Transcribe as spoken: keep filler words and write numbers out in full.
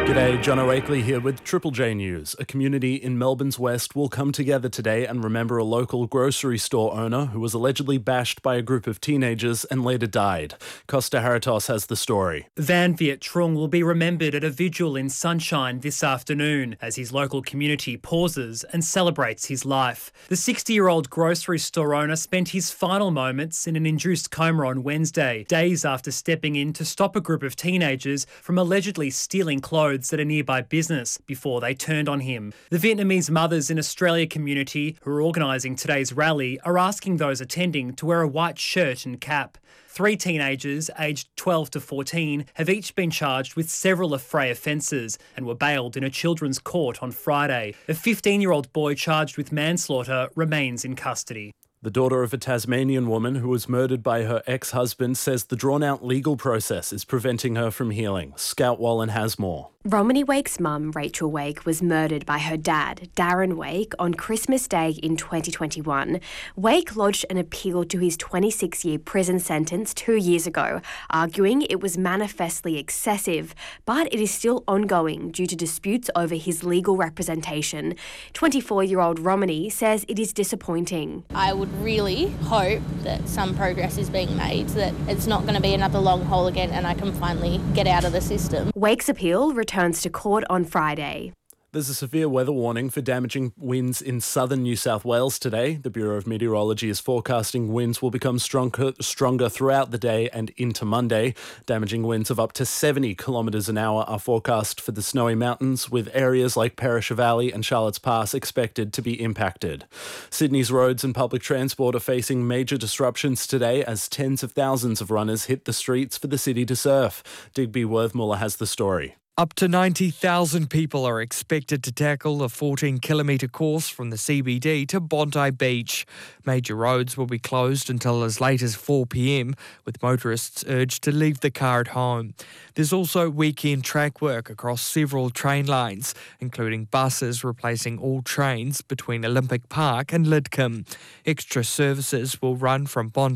G'day, John O'Akley here with Triple J News. A community in Melbourne's West will come together today and remember a local grocery store owner who was allegedly bashed by a group of teenagers and later died. Costa Haratos has the story. Van Viet Trung will be remembered at a vigil in Sunshine this afternoon as his local community pauses and celebrates his life. The sixty-year-old grocery store owner spent his final moments in an induced coma on Wednesday, days after stepping in to stop a group of teenagers from allegedly stealing clothes at a nearby business before they turned on him. The Vietnamese mothers in Australia community who are organising today's rally are asking those attending to wear a white shirt and cap. Three teenagers, aged twelve to fourteen, have each been charged with several affray offences and were bailed in a children's court on Friday. A fifteen-year-old boy charged with manslaughter remains in custody. The daughter of a Tasmanian woman who was murdered by her ex-husband says the drawn-out legal process is preventing her from healing. Scout Wallen has more. Romany Wake's mum, Rachel Wake, was murdered by her dad, Darren Wake, on Christmas Day in twenty twenty-one. Wake lodged an appeal to his twenty-six-year prison sentence two years ago, arguing it was manifestly excessive, but it is still ongoing due to disputes over his legal representation. twenty-four-year-old Romany says it is disappointing. I would really hope that some progress is being made, that it's not going to be another long haul again and I can finally get out of the system. Wake's appeal returns to court on Friday. There's a severe weather warning for damaging winds in southern New South Wales today. The Bureau of Meteorology is forecasting winds will become stronger, stronger throughout the day and into Monday. Damaging winds of up to seventy kilometres an hour are forecast for the Snowy Mountains, with areas like Perisher Valley and Charlottes Pass expected to be impacted. Sydney's roads and public transport are facing major disruptions today as tens of thousands of runners hit the streets for the city to surf. Digby Worthmuller has the story. Up to ninety thousand people are expected to tackle a fourteen kilometre course from the C B D to Bondi Beach. Major roads will be closed until as late as four p.m, with motorists urged to leave the car at home. There's also weekend track work across several train lines, including buses replacing all trains between Olympic Park and Lidcombe. Extra services will run from Bondi